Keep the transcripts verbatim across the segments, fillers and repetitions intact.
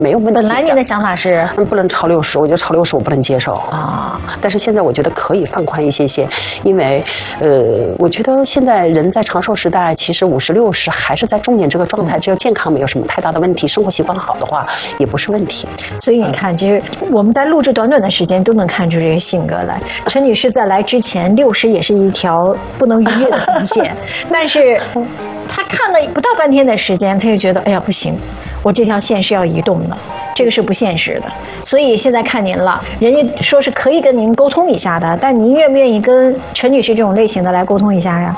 没有问题。 本来你的想法是不能超六十，我觉得超六十我不能接受啊。但是现在我觉得可以放宽一些些，因为呃，我觉得现在人在长寿时代，其实五十六十还是在中年这个状态，只要健康没有什么太大的问题，生活习惯好的话，也不是问题。 所以你看，其实我们在录制短短的时间都能看出这个性格来。陈女士在来之前，六十也是一条不能逾越的红线，但是她看了不到半天的时间，她就觉得，哎呀，不行，我这条线是要移动的，这个是不现实的。所以现在看您了，人家说是可以跟您沟通一下的，但您愿不愿意跟陈女士这种类型的来沟通一下呀？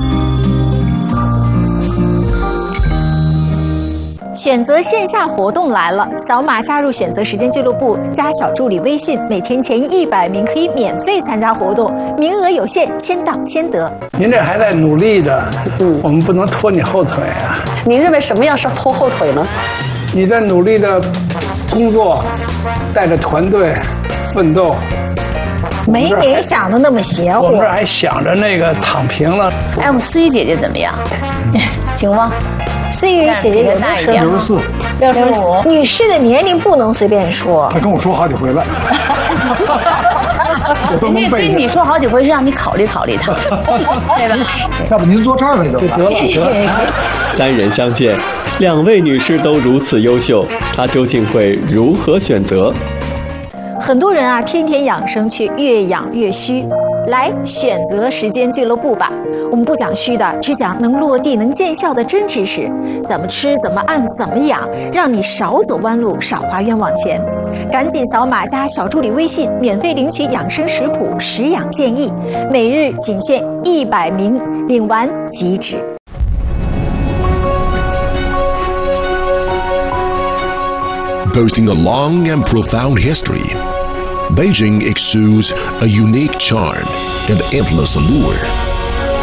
选择线下活动来了，扫码加入选择时间俱乐部，加小助理微信，每天前一百名可以免费参加活动，名额有限，先到先得。 您这还在努力着，嗯，我们不能拖你后腿啊。 您认为什么样是拖后腿呢？ 你在努力的工作，带着团队奋斗。 没您想的那么邪乎。 我们这还想着那个躺平了。 哎，我们思雨姐姐怎么样？行吗？ 思雨姐姐有六十六十四， 六十五。女士的年龄不能随便说。 她跟我说好几回了。我都能背。 跟你说好几回是让你考虑考虑她，对吧？ 要不您坐这儿来得了。 三人相见，两位女士都如此优秀，她究竟会如何选择？ 很多人啊，天天养生却越养越虚。来选择时间俱乐部吧，我们不讲虚的，只讲能落地能见效的真知识，怎么吃怎么按怎么养，让你少走弯路少花冤枉钱。赶紧扫码加小助理微信，免费领取养生食谱食养建议，每日仅限一百名，领完即止。 Boasting a long and profound history, Beijing exudes a unique charm and endless allure.